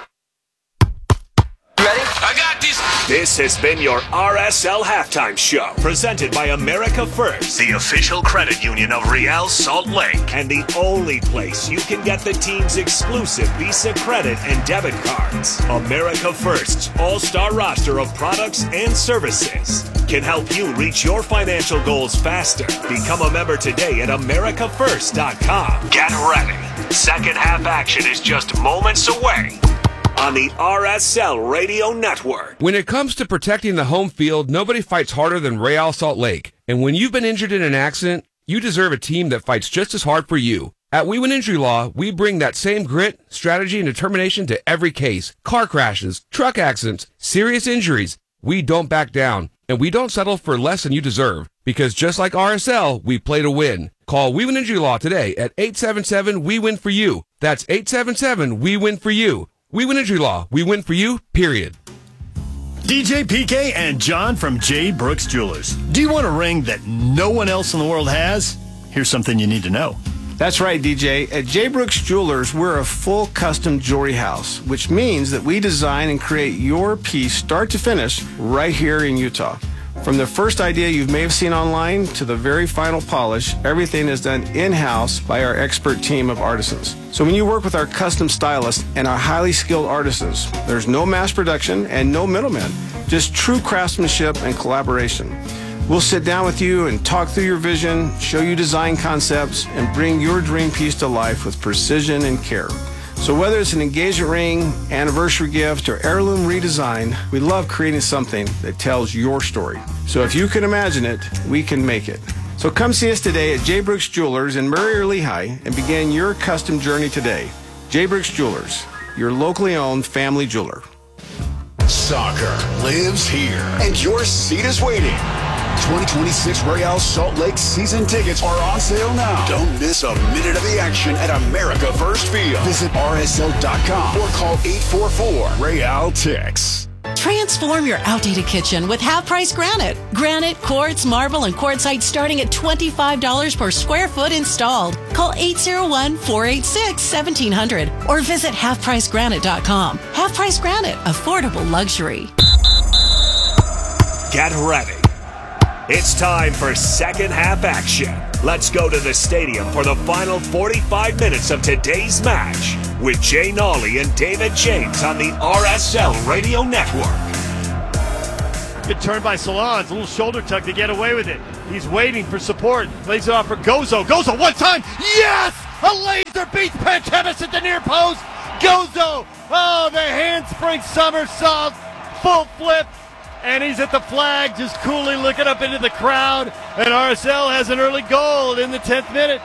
Ready? I got this. This has been your RSL Halftime Show, presented by America First, the official credit union of Real Salt Lake, and the only place you can get the team's exclusive Visa credit and debit cards. America First's all-star roster of products and services can help you reach your financial goals faster. Become a member today at americafirst.com. Get ready. Second half action is just moments away on the RSL Radio Network. When it comes to protecting the home field, nobody fights harder than Real Salt Lake. And when you've been injured in an accident, you deserve a team that fights just as hard for you. At We Win Injury Law, we bring that same grit, strategy, and determination to every case. Car crashes, truck accidents, serious injuries. We don't back down, and we don't settle for less than you deserve. Because just like RSL, we play to win. Call We Win Injury Law today at 877-WE-WIN-FOR-YOU. That's 877-WE-WIN-FOR-YOU. We Win Injury Law. We win for you, period. DJ PK and John from J. Brooks Jewelers. Do you want a ring that no one else in the world has? Here's something you need to know. That's right, DJ. At J. Brooks Jewelers, we're a full custom jewelry house, which means that we design and create your piece start to finish right here in Utah. From the first idea you may have seen online to the very final polish, everything is done in-house by our expert team of artisans. So when you work with our custom stylists and our highly skilled artisans, there's no mass production and no middlemen, just true craftsmanship and collaboration. We'll sit down with you and talk through your vision, show you design concepts, and bring your dream piece to life with precision and care. So whether it's an engagement ring, anniversary gift, or heirloom redesign, we love creating something that tells your story. So if you can imagine it, we can make it. So come see us today at J. Brooks Jewelers in Murray or Lehigh and begin your custom journey today. J. Brooks Jewelers, your locally owned family jeweler. Soccer lives here, and your seat is waiting. 2026 Real Salt Lake season tickets are on sale now. Don't miss a minute of the action at America First Field. Visit rsl.com or call 844-REAL-TIX. Transform your outdated kitchen with half-price granite. Granite, quartz, marble, and quartzite starting at $25 per square foot installed. Call 801-486-1700 or visit halfpricegranite.com. Half Price Granite, affordable luxury. Get ready. It's time for second half action. Let's go to the stadium for the final 45 minutes of today's match with Jay Nolly and David James on the RSL Radio Network. Good turn by Solans. A little shoulder tuck to get away with it. He's waiting for support. Lays it off for Gozo. Gozo one time. Yes! A laser beats Pantemis at the near post. Gozo. Oh, the handspring somersault. Full flip. And he's at the flag, just coolly looking up into the crowd. And RSL has an early goal in the 10th minute.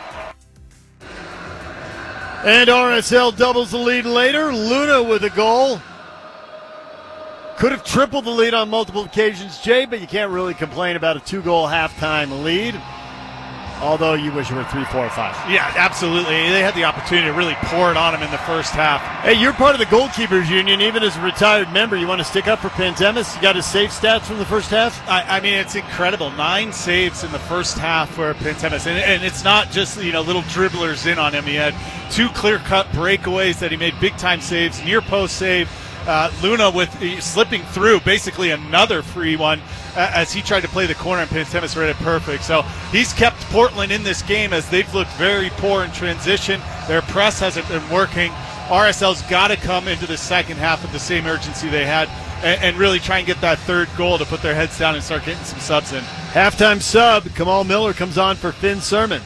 And RSL doubles the lead later. Luna with a goal. Could have tripled the lead on multiple occasions, Jay, but you can't really complain about a 2-goal halftime lead. Although you wish it were 3, 4, or 5. Yeah, absolutely. They had the opportunity to really pour it on him in the first half. Hey, you're part of the goalkeepers union. Even as a retired member, you want to stick up for Pantemis? You got his save stats from the first half? I mean, it's incredible. 9 saves in the first half for Pantemis. And it's not just, little dribblers in on him. He had 2 clear-cut breakaways that he made big-time saves, near-post save. Luna with slipping through basically another free one as he tried to play the corner, and Pantemis read it perfect. So he's kept Portland in this game as they've looked very poor in transition. Their press hasn't been working. RSL's got to come into the second half with the same urgency they had and really try and get that third goal to put their heads down and start getting some subs in. Halftime sub, Kamal Miller comes on for Finn Sermon.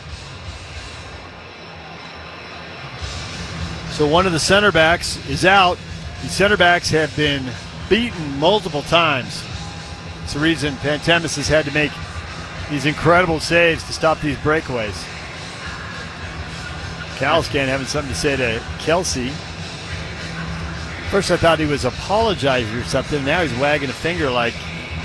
So one of the center backs is out. The center backs have been beaten multiple times. It's the reason Pantemis has had to make these incredible saves to stop these breakaways. Calascan having something to say to Kelsey. First I thought he was apologizing or something. Now he's wagging a finger like,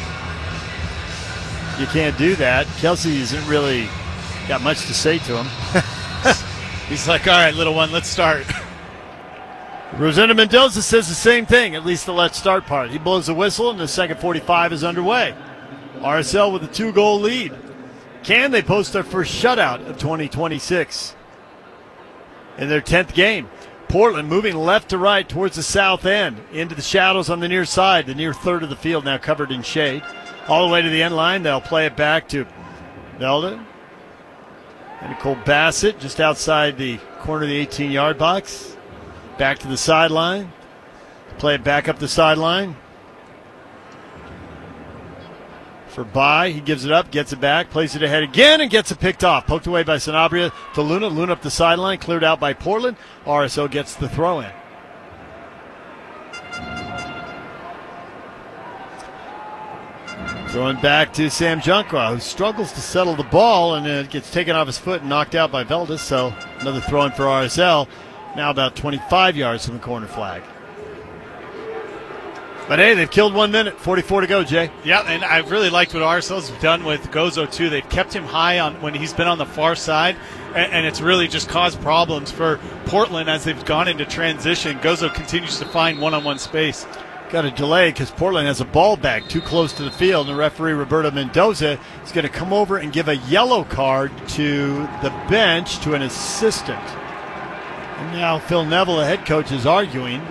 you can't do that. Kelsey hasn't really got much to say to him. He's like, all right, little one, let's start. Rosendo Mendoza says the same thing, at least the let's start part. He blows the whistle and the second 45 is underway. RSL with a 2-goal lead. Can they post their first shutout of 2026 in their 10th game? Portland moving left to right towards the south end, into the shadows on the near side, the near third of the field now covered in shade. All the way to the end line, they'll play it back to Velda. And Nicole Bassett just outside the corner of the 18-yard box. Back to the sideline. Play it back up the sideline. For Bai, he gives it up, gets it back, plays it ahead again, and gets it picked off. Poked away by Sanabria to Luna. Luna up the sideline, cleared out by Portland. RSL gets the throw in. Throwing back to Sam Junqua, who struggles to settle the ball, and it gets taken off his foot and knocked out by Veldis. So another throw in for RSL. Now about 25 yards from the corner flag. But hey, they've killed 1 minute, 44 to go, Jay. Yeah, and I really liked what RSL's done with Gozo, too. They've kept him high on when he's been on the far side, and it's really just caused problems for Portland as they've gone into transition. Gozo continues to find one-on-one space. Got a delay because Portland has a ball back too close to the field, and the referee, Roberto Mendoza, is going to come over and give a yellow card to the bench to an assistant. And now Phil Neville, the head coach, is arguing.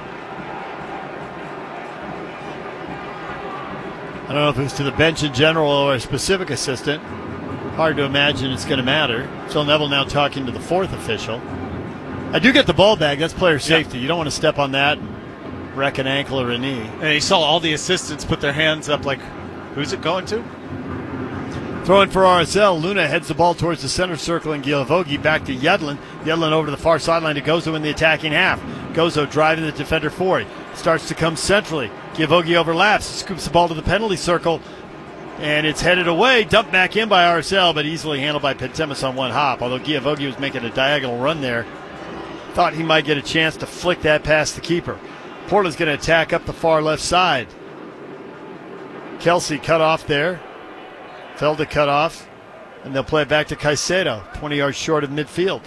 I don't know if it was to the bench in general or a specific assistant. Hard to imagine it's going to matter. Phil Neville now talking to the fourth official. I do get the ball back. That's player safety. You don't want to step on that and wreck an ankle or a knee. And you saw all the assistants put their hands up like, who's it going to? Throwing for RSL, Luna heads the ball towards the center circle, and Giavogi back to Yedlin. Yedlin over to the far sideline to Gozo in the attacking half. Gozo driving the defender forward. Starts to come centrally. Giavogi overlaps, scoops the ball to the penalty circle, and it's headed away. Dumped back in by RSL, but easily handled by Pantemis on one hop. Although Giavogi was making a diagonal run there, thought he might get a chance to flick that past the keeper. Portland's going to attack up the far left side. Kelsey cut off there. Felda cut off, and they'll play it back to Caicedo, 20 yards short of midfield.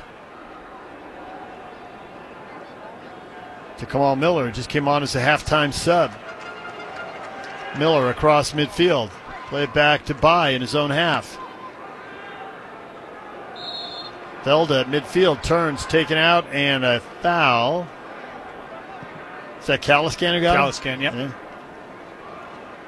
To Kamal Miller, who just came on as a halftime sub. Miller across midfield. Play it back to Bai in his own half. Felda at midfield, turns, taken out, and a foul. Is that Calascan who got him? Calascan, yep. Yeah.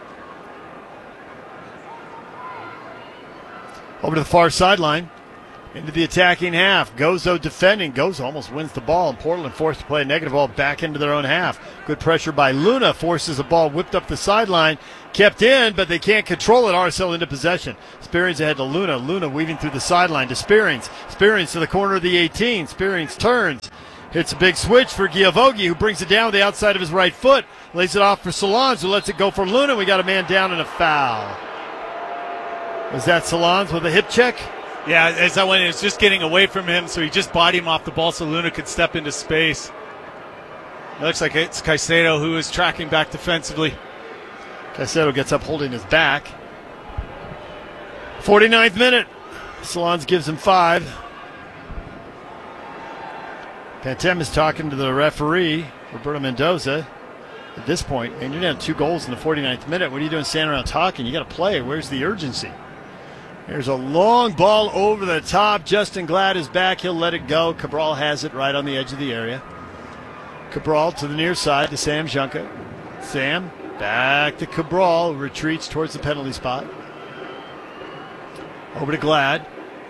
Over to the far sideline. Into the attacking half. Gozo defending. Gozo almost wins the ball, and Portland forced to play a negative ball back into their own half. Good pressure by Luna. Forces a ball whipped up the sideline. Kept in, but they can't control it. RSL into possession. Spearings ahead to Luna. Luna weaving through the sideline to Spearings. Spearings to the corner of the 18. Spearings turns. Hits a big switch for Giavogi, who brings it down with the outside of his right foot. Lays it off for Solans, who lets it go for Luna. We got a man down and a foul. Was that Solans with a hip check? Yeah, as I went, it was just getting away from him, so he just bodied him off the ball so Luna could step into space. It looks like it's Caicedo who is tracking back defensively. Caicedo gets up holding his back. 49th minute. Solans gives him 5. Pantemis talking to the referee, Roberto Mendoza. At this point, and you're down 2 goals in the 49th minute. What are you doing standing around talking? You got to play. Where's the urgency? Here's a long ball over the top. Justin Glad is back. He'll let it go. Cabral has it right on the edge of the area. Cabral to the near side to Sam Junka. Sam back to Cabral. Retreats towards the penalty spot. Over to Glad.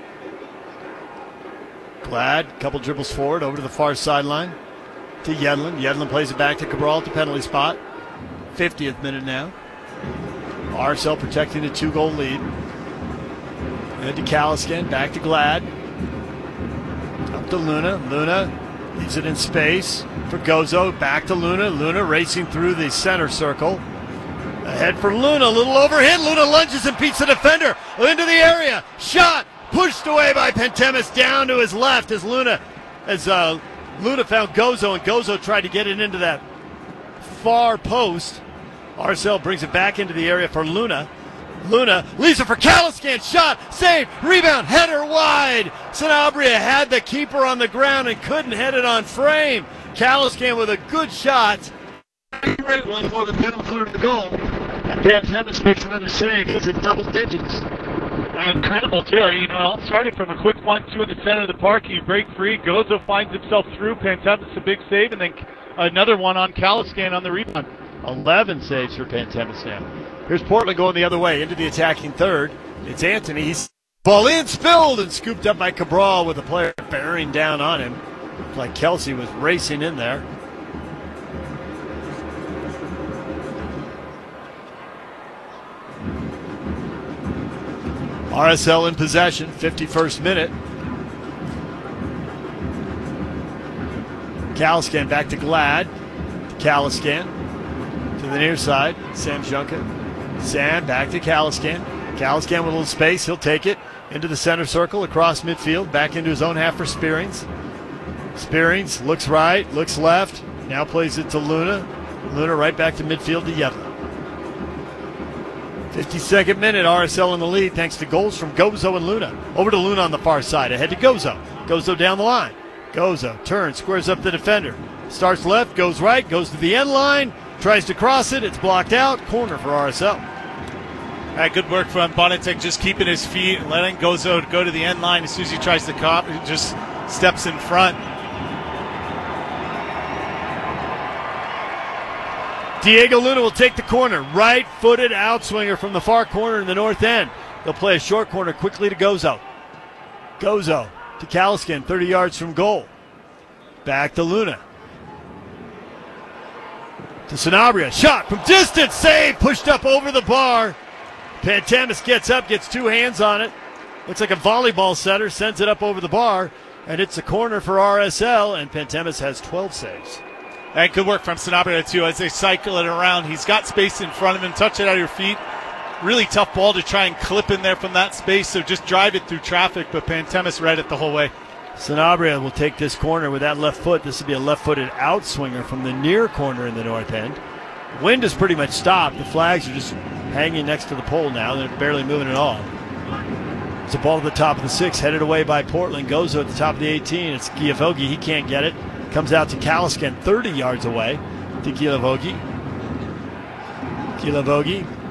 Glad, couple dribbles forward, over to the far sideline to Yedlin. Yedlin plays it back to Cabral at the penalty spot. 50th minute now. RSL protecting a 2-goal lead. Head to Caliscan, back to Glad. Up to Luna. Luna leaves it in space for Gozo. Back to Luna. Luna racing through the center circle. Ahead for Luna. A little overhit. Luna lunges and beats the defender into the area. Shot. Pushed away by Pantemis down to his left as Luna found Gozo, and Gozo tried to get it into that far post. RSL brings it back into the area for Luna. Luna leaves it for Caliscan. Shot, save, rebound, header wide. Sanabria had the keeper on the ground and couldn't head it on frame. Caliscan with a good shot. Great one for the middle third of the goal. And Pantemis makes another save. It's in double digits. Incredible, too. Starting from a quick 1-2 in the center of the park, you break free. Gozo finds himself through. Pantemis, a big save, and then another one on Caliscan on the rebound. 11 saves for Pantemis now. Here's Portland going the other way into the attacking third. It's Anthony. He's ball in, spilled, and scooped up by Cabral with a player bearing down on him. Looked like Kelsey was racing in there. RSL in possession, 51st minute. Caliscan back to Glad. Caliscan to the near side. Sam Junka. Sam back to Caliscan. Caliscan with a little space. He'll take it into the center circle, across midfield, back into his own half for Spearings. Spearings looks right, looks left. Now plays it to Luna. Luna right back to midfield to Yedlin. 52nd minute, RSL in the lead thanks to goals from Gozo and Luna. Over to Luna on the far side, ahead to Gozo. Gozo down the line. Gozo turns, squares up the defender. Starts left, goes right, goes to the end line, tries to cross it, it's blocked out. Corner for RSL. Good work from Bonatek, just keeping his feet and letting Gozo go to the end line. As soon as he tries to cop, he just steps in front. Diego Luna will take the corner. Right-footed outswinger from the far corner in the north end. They'll play a short corner quickly to Gozo. Gozo to Caliscan, 30 yards from goal. Back to Luna. To Sanabria. Shot from distance. Save. Pushed up over the bar. Pantemis gets up, gets 2 hands on it. Looks like a volleyball setter. Sends it up over the bar. And it's a corner for RSL. And Pantemis has 12 saves. And good work from Sanabria, too, as they cycle it around. He's got space in front of him. Touch it out of your feet. Really tough ball to try and clip in there from that space, so just drive it through traffic, but Pantemis read it the whole way. Sanabria will take this corner with that left foot. This will be a left-footed outswinger from the near corner in the north end. Wind has pretty much stopped. The flags are just hanging next to the pole now. They're barely moving at all. It's a ball to the top of the 6, headed away by Portland. Gozo at the top of the 18. It's Giavogi. He can't get it. Comes out to Caliscan, 30 yards away to Giavogi. Giavogi